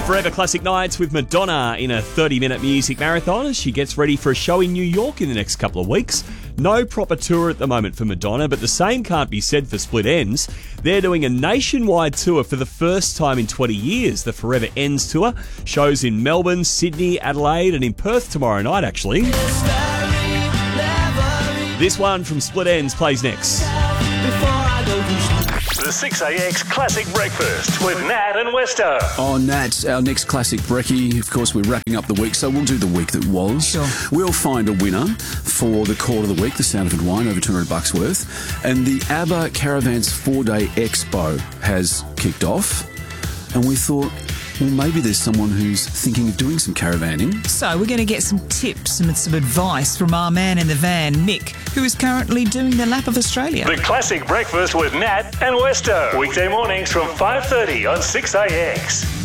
Forever Classic Nights with Madonna in a 30-minute music marathon as she gets ready for a show in New York in the next couple of weeks. No proper tour at the moment for Madonna, but the same can't be said for Split Enz. They're doing a nationwide tour for the first time in 20 years, the Forever Ends Tour. Shows in Melbourne, Sydney, Adelaide and in Perth tomorrow night, actually. This one from Split Enz plays next. The 6AX Classic Breakfast with Nat and Westo. Oh, Nat, our next classic brekkie. Of course, we're wrapping up the week, so we'll do the week that was. Sure. We'll find a winner for the call of the week, the Sound of It wine, over $200 worth. And the ABBA Caravans 4-Day Expo has kicked off. And we thought, well, maybe there's someone who's thinking of doing some caravanning. So we're going to get some tips and some advice from our man in the van, Mick, who is currently doing the lap of Australia. The Classic Breakfast with Nat and Westo. Weekday mornings from 5:30 on 6AX.